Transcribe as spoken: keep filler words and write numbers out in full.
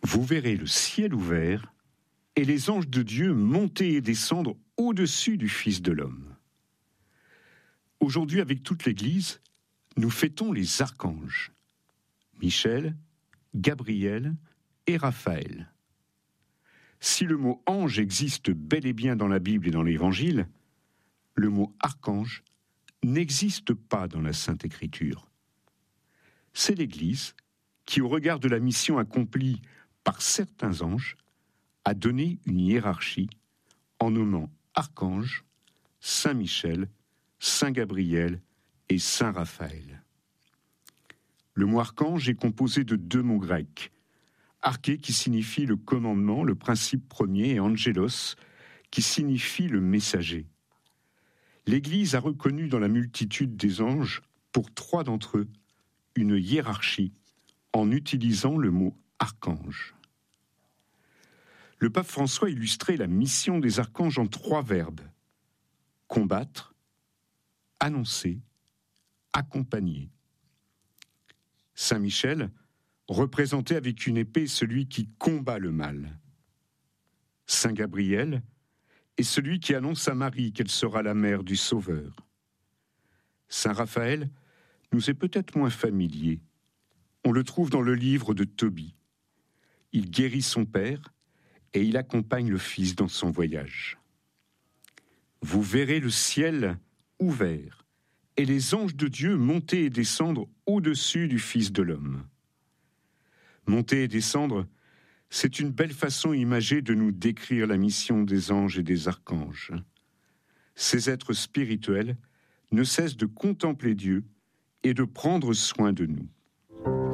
Vous verrez le ciel ouvert et les anges de Dieu monter et descendre au-dessus du Fils de l'homme. Aujourd'hui, avec toute l'Église, nous fêtons les archanges, Michel, Gabriel et Raphaël. Si le mot ange existe bel et bien dans la Bible et dans l'Évangile, le mot archange n'existe pas dans la Sainte Écriture. C'est l'Église qui, au regard de la mission accomplie par certains anges, a donné une hiérarchie en nommant archange, Saint Michel, Saint Gabriel et Saint Raphaël. Le mot archange est composé de deux mots grecs, arché qui signifie le commandement, le principe premier, et angelos qui signifie le messager. L'Église a reconnu dans la multitude des anges, pour trois d'entre eux, une hiérarchie en utilisant le mot archange. Le pape François illustrait la mission des archanges en trois verbes: combattre, annoncer, accompagner. Saint Michel représentait avec une épée celui qui combat le mal. Saint Gabriel est celui qui annonce à Marie qu'elle sera la mère du Sauveur. Saint Raphaël nous est peut-être moins familier. On le trouve dans le livre de Tobie. Il guérit son père et il accompagne le fils dans son voyage. Vous verrez le ciel ouvert et les anges de Dieu monter et descendre au-dessus du Fils de l'homme. Monter et descendre, c'est une belle façon imagée de nous décrire la mission des anges et des archanges. Ces êtres spirituels ne cessent de contempler Dieu et de prendre soin de nous.